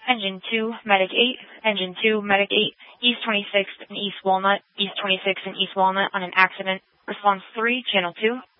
Engine 2, Medic 8, Engine 2, Medic 8, East 26th and East Walnut, East 26th and East Walnut on an accident. Response 3, Channel 2.